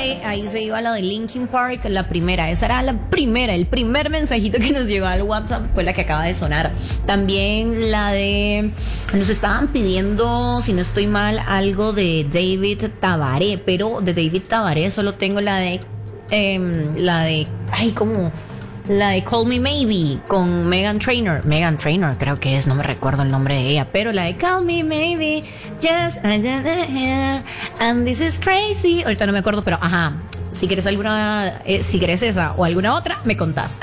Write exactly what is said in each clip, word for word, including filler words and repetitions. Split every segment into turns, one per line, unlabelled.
Eh, ahí se iba la de Linkin Park, la primera. Esa era la primera, el primer mensajito que nos llegó al WhatsApp fue la que acaba de sonar. También la de... Nos estaban pidiendo, si no estoy mal, algo de David Tabaré, pero de David Tabaré solo tengo la de... Eh, la de... Ay, ¿cómo...? La de Call Me Maybe con Meghan Trainor. Meghan Trainor creo que es, no me recuerdo el nombre de ella, pero la de Call Me Maybe, just and this is crazy. Ahorita no me acuerdo, pero ajá. Si quieres alguna, eh, si quieres esa o alguna otra, me contás.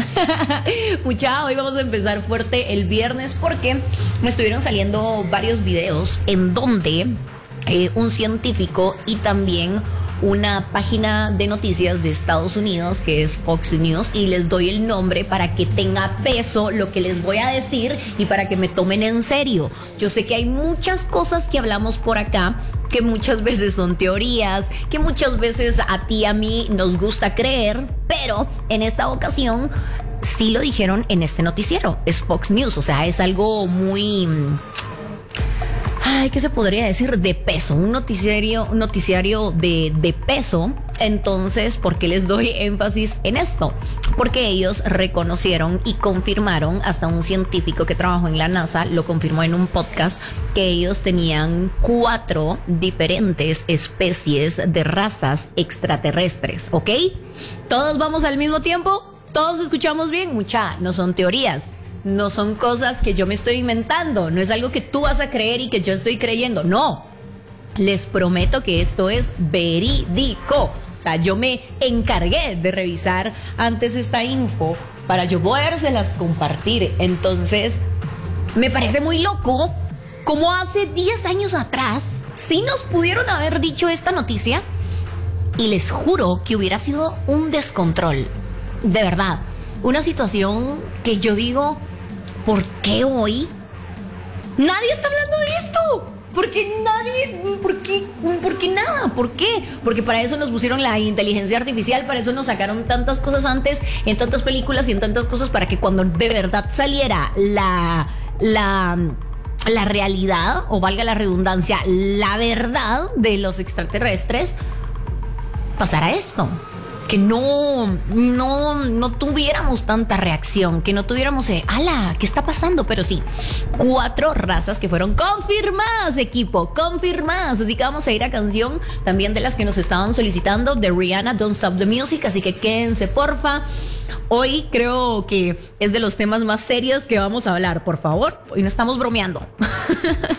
Mucha, hoy vamos a empezar fuerte el viernes porque me estuvieron saliendo varios videos en donde eh, un científico y también una página de noticias de Estados Unidos que es Fox News, y les doy el nombre para que tenga peso lo que les voy a decir y para que me tomen en serio. Yo sé que hay muchas cosas que hablamos por acá que muchas veces son teorías, que muchas veces a ti y a mí nos gusta creer, pero en esta ocasión sí lo dijeron en este noticiero. Es Fox News, o sea, es algo muy... Ay, ¿qué se podría decir? De peso, un noticiario, un noticiario de, de peso. Entonces, ¿por qué les doy énfasis en esto? Porque ellos reconocieron y confirmaron, hasta un científico que trabajó en la NASA lo confirmó en un podcast, que ellos tenían cuatro diferentes especies de razas extraterrestres, ¿ok? ¿Todos vamos al mismo tiempo? ¿Todos escuchamos bien? Mucha, no son teorías. No son cosas que yo me estoy inventando, no es algo que tú vas a creer y que yo estoy creyendo, no. Les prometo que esto es verídico. O sea, yo me encargué de revisar antes esta info para yo podérselas compartir. Entonces, me parece muy loco como hace diez años atrás sí nos pudieron haber dicho esta noticia y les juro que hubiera sido un descontrol. De verdad, una situación que yo digo... ¿Por qué hoy nadie está hablando de esto? Porque nadie, ¿por qué? ¿Por qué nada? ¿Por qué? Porque para eso nos pusieron la inteligencia artificial, para eso nos sacaron tantas cosas antes, en tantas películas y en tantas cosas, para que cuando de verdad saliera la, la, la realidad, o valga la redundancia, la verdad de los extraterrestres, pasara esto. Que no, no, no tuviéramos tanta reacción, que no tuviéramos, eh, ala, ¿qué está pasando? Pero sí, cuatro razas que fueron confirmadas, equipo, confirmadas. Así que vamos a ir a canción también de las que nos estaban solicitando, de Rihanna, Don't Stop the Music, así que quédense, porfa. Hoy creo que es de los temas más serios que vamos a hablar, por favor, hoy no estamos bromeando.